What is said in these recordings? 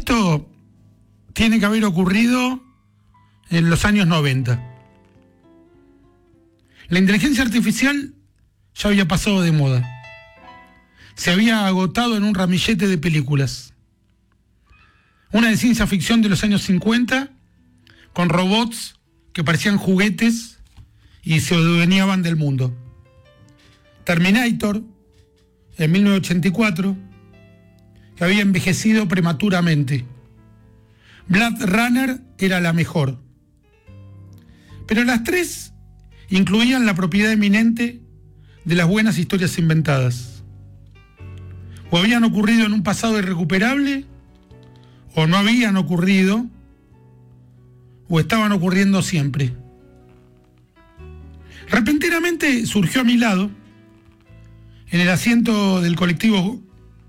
Esto tiene que haber ocurrido en los años 90. La inteligencia artificial ya había pasado de moda. Se había agotado en un ramillete de películas. Una de ciencia ficción de los años 50, con robots que parecían juguetes y se adueñaban del mundo. Terminator, en 1984, que había envejecido prematuramente. Blade Runner era la mejor. Pero las tres incluían la propiedad eminente de las buenas historias inventadas. O habían ocurrido en un pasado irrecuperable, o no habían ocurrido, o estaban ocurriendo siempre. Repentinamente surgió a mi lado, en el asiento del colectivo,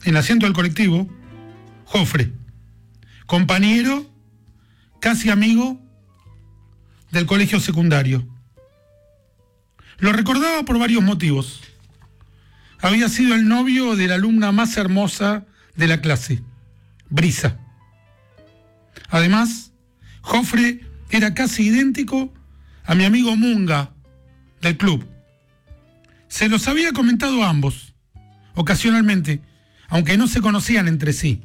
Jofre, compañero, casi amigo del colegio secundario. Lo recordaba por varios motivos. Había sido el novio de la alumna más hermosa de la clase, Brisa. Además, Jofre era casi idéntico a mi amigo Munga, del club. Se los había comentado a ambos, ocasionalmente, aunque no se conocían entre sí.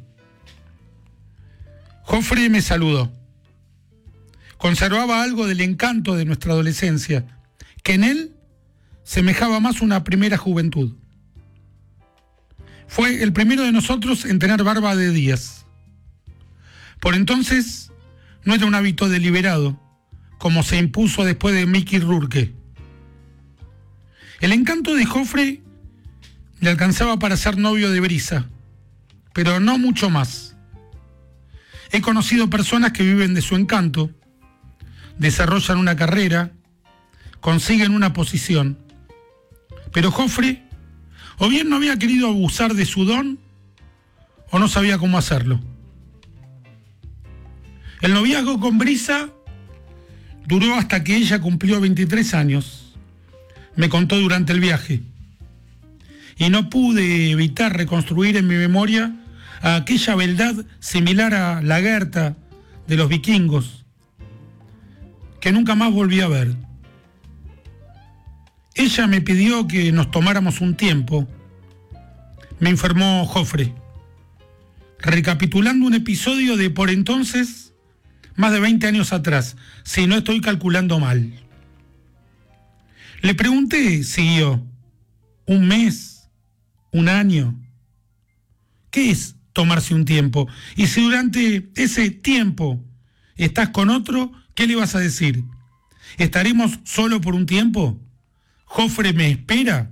Jofre me saludó. Conservaba algo del encanto de nuestra adolescencia, que en él semejaba más una primera juventud. Fue el primero de nosotros en tener barba de días. Por entonces no era un hábito deliberado, como se impuso después de Mickey Rourke. El encanto de Jofre le alcanzaba para ser novio de Brisa, pero no mucho más. He conocido personas que viven de su encanto, desarrollan una carrera, consiguen una posición, pero Jofre o bien no había querido abusar de su don o no sabía cómo hacerlo. El noviazgo con Brisa duró hasta que ella cumplió 23 años. Me contó durante el viaje. Y no pude evitar reconstruir en mi memoria a aquella beldad similar a la Gerta de los vikingos, que nunca más volví a ver. Ella me pidió que nos tomáramos un tiempo. Me informó Jofre, recapitulando un episodio de por entonces más de 20 años atrás, si no estoy calculando mal. Le pregunté, siguió, ¿un mes? ¿Un año? ¿Qué es tomarse un tiempo? Y si durante ese tiempo estás con otro, ¿qué le vas a decir? ¿Estaremos solo por un tiempo? ¿Jofre me espera?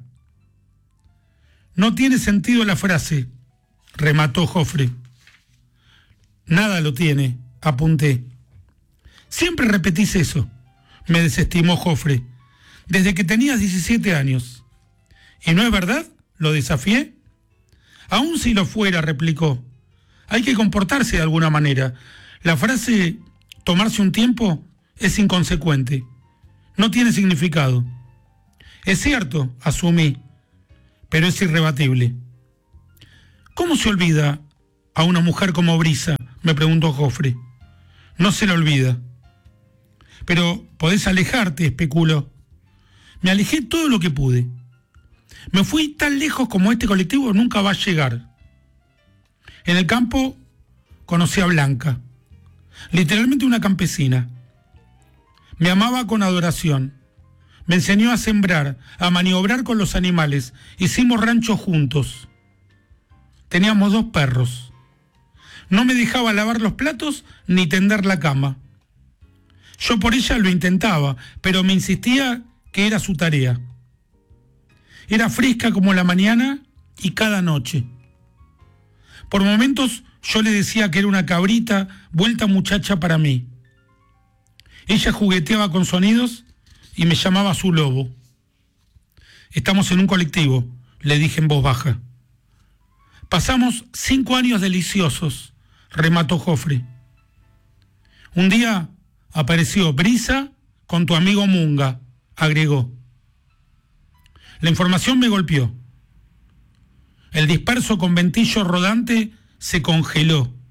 No tiene sentido la frase, remató Jofre. Nada lo tiene, apunté. Siempre repetís eso, me desestimó Jofre, desde que tenías 17 años. ¿Y no es verdad? ¿Lo desafié? Aún si lo fuera, replicó. Hay que comportarse de alguna manera. La frase tomarse un tiempo es inconsecuente. No tiene significado. Es cierto, asumí, pero es irrebatible. ¿Cómo se olvida a una mujer como Brisa?, me preguntó Jofre. No se la olvida. Pero podés alejarte, especuló. Me alejé todo lo que pude. Me fui tan lejos como este colectivo nunca va a llegar. En el campo conocí a Blanca, literalmente una campesina. Me amaba con adoración. Me enseñó a sembrar, a maniobrar con los animales. Hicimos rancho juntos. Teníamos 2 perros. No me dejaba lavar los platos ni tender la cama. Yo por ella lo intentaba, pero me insistía que era su tarea. Era fresca como la mañana y cada noche. Por momentos yo le decía que era una cabrita vuelta muchacha para mí. Ella jugueteaba con sonidos y me llamaba su lobo. Estamos en un colectivo, le dije en voz baja. Pasamos 5 años deliciosos, remató Jofre. Un día apareció Brisa con tu amigo Munga, agregó. La información me golpeó. El disperso conventillo rodante se congeló,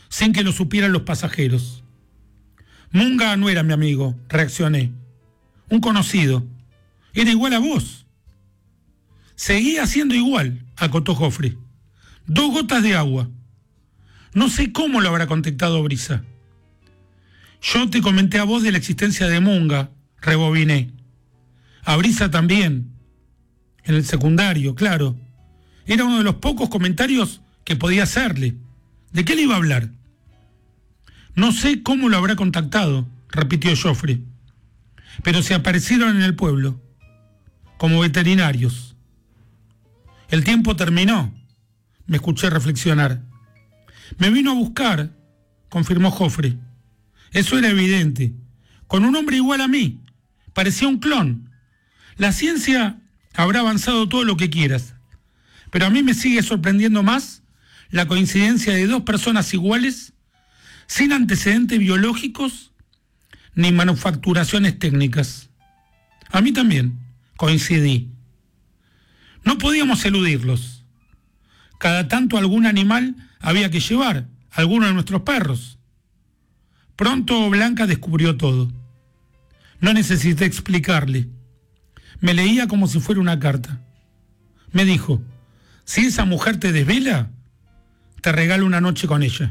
sin que lo supieran los pasajeros. Munga no era mi amigo, reaccioné. Un conocido. Era igual a vos. Seguía siendo igual, acotó Joffre. 2 gotas de agua. No sé cómo lo habrá contactado Brisa. Yo te comenté a vos de la existencia de Munga, rebobiné. A Brisa también. En el secundario, claro. Era uno de los pocos comentarios que podía hacerle. ¿De qué le iba a hablar? No sé cómo lo habrá contactado, repitió Joffre. Pero se aparecieron en el pueblo, como veterinarios. El tiempo terminó, me escuché reflexionar. Me vino a buscar, confirmó Joffre. Eso era evidente. Con un hombre igual a mí. Parecía un clon. La ciencia habrá avanzado todo lo que quieras, pero a mí me sigue sorprendiendo más la coincidencia de 2 personas iguales, sin antecedentes biológicos ni manufacturaciones técnicas. A mí también, coincidí. No podíamos eludirlos. Cada tanto algún animal había que llevar, alguno de nuestros perros. Pronto Blanca descubrió todo. No necesité explicarle. Me leía como si fuera una carta. Me dijo, si esa mujer te desvela, te regalo una noche con ella.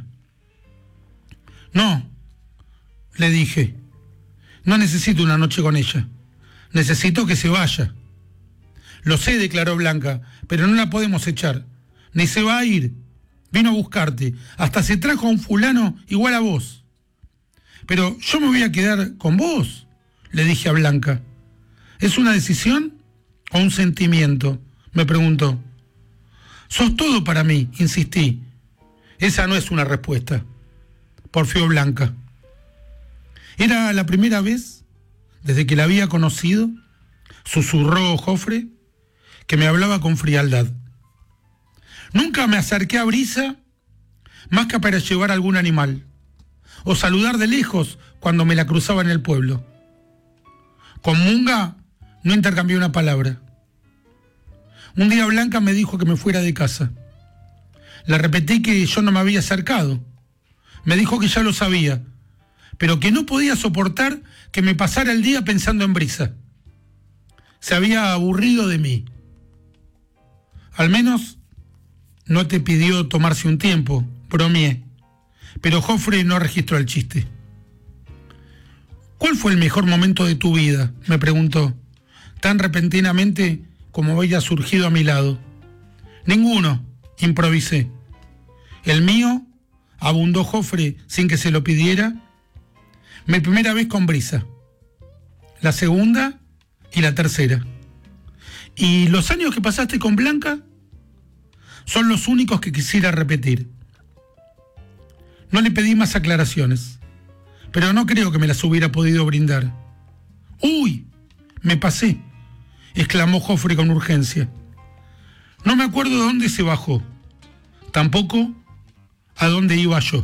No, le dije, no necesito una noche con ella. Necesito que se vaya. Lo sé, declaró Blanca, pero no la podemos echar. Ni se va a ir. Vino a buscarte. Hasta se trajo a un fulano igual a vos. Pero yo me voy a quedar con vos, le dije a Blanca. ¿Es una decisión o un sentimiento?, me preguntó. Sos todo para mí, insistí. Esa no es una respuesta, porfió Blanca. Era la primera vez, desde que la había conocido, susurró Joffre, que me hablaba con frialdad. Nunca me acerqué a Brisa más que para llevar algún animal, o saludar de lejos cuando me la cruzaba en el pueblo. Con Munga no intercambié una palabra. Un día Blanca me dijo que me fuera de casa. Le repetí que yo no me había acercado. Me dijo que ya lo sabía, pero que no podía soportar que me pasara el día pensando en Brisa. Se había aburrido de mí. Al menos no te pidió tomarse un tiempo, bromeé, pero Joffre no registró el chiste. ¿Cuál fue el mejor momento de tu vida?, me preguntó, tan repentinamente como había surgido a mi lado. Ninguno, improvisé. El mío, abundó Joffre sin que se lo pidiera, mi primera vez con Brisa, la segunda y la tercera. ¿Y los años que pasaste con Blanca? Son los únicos que quisiera repetir. No le pedí más aclaraciones, pero no creo que me las hubiera podido brindar. ¡Uy! Me pasé, exclamó Joffre con urgencia. No me acuerdo de dónde se bajó, tampoco a dónde iba yo.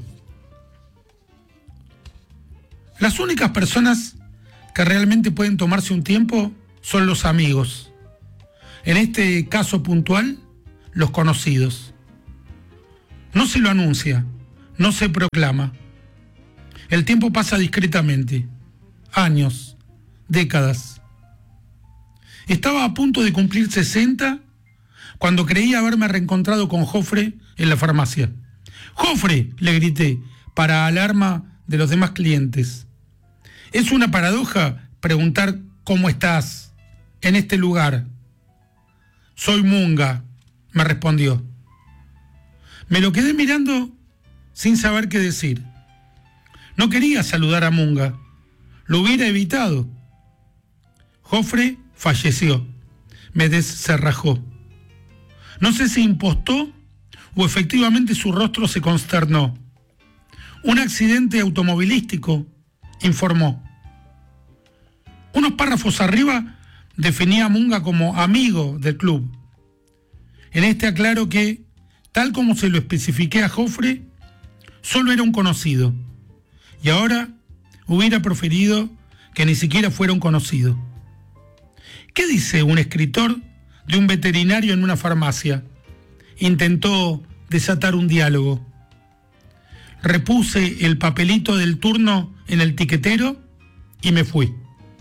Las únicas personas que realmente pueden tomarse un tiempo son los amigos. En este caso puntual, los conocidos. No se lo anuncia, no se proclama. El tiempo pasa discretamente. Años, décadas. Estaba a punto de cumplir 60 cuando creí haberme reencontrado con Joffre en la farmacia. ¡Joffre!, le grité, para alarma de los demás clientes. Es una paradoja preguntar cómo estás en este lugar. Soy Munga, me respondió. Me lo quedé mirando sin saber qué decir. No quería saludar a Munga, lo hubiera evitado. Joffre falleció, me descerrajó. No sé si impostó o efectivamente su rostro se consternó. Un accidente automovilístico, informó. Unos párrafos arriba definía a Munga como amigo del club. En este aclaro que, tal como se lo especifiqué a Joffre, solo era un conocido. Y ahora hubiera preferido que ni siquiera fuera un conocido. ¿Qué dice un escritor de un veterinario en una farmacia? Intentó desatar un diálogo. repuse el papelito del turno en el tiquetero y me fui.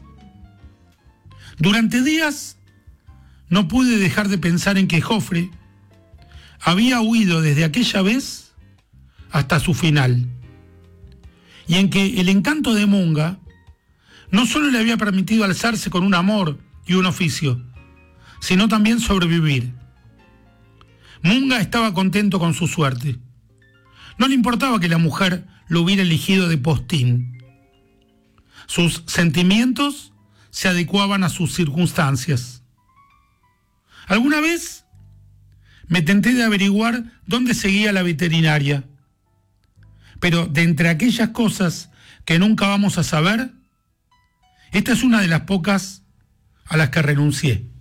Durante días no pude dejar de pensar en que Joffre había huido desde aquella vez hasta su final, y en que el encanto de Munga no solo le había permitido alzarse con un amor y un oficio, sino también sobrevivir. Munga estaba contento con su suerte. No le importaba que la mujer lo hubiera elegido de postín. Sus sentimientos se adecuaban a sus circunstancias. Alguna vez me tenté de averiguar dónde seguía la veterinaria, pero de entre aquellas cosas que nunca vamos a saber, esta es una de las pocas a las que renuncié.